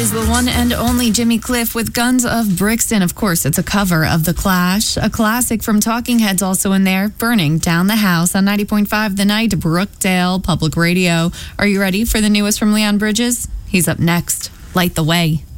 is the one and only Jimmy Cliff with Guns of Brixton. Of course, it's a cover of The Clash. A classic from Talking Heads also in there, Burning Down the House on 90.5 The Night, Brookdale Public Radio. Are you ready for the newest from Leon Bridges? He's up next. Light the Way.